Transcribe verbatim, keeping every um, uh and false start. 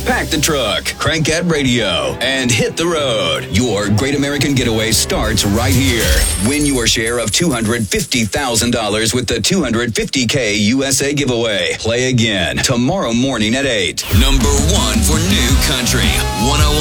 pack the truck, crank that radio, and hit the road. Your Great American Getaway starts right here. Win your share of two hundred fifty thousand dollars with the two hundred fifty K U S A giveaway. Play again tomorrow morning at eight. Number one for New Country, one oh one.